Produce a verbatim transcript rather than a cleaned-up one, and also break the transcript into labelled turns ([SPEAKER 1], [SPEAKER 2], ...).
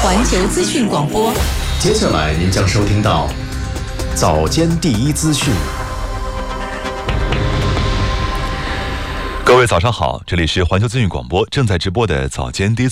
[SPEAKER 1] 环球资讯广播。
[SPEAKER 2] 接下来您将收听到早间第一资讯。
[SPEAKER 3] 各位早上好，这里是环球资讯广播正在直播的早间第一资讯。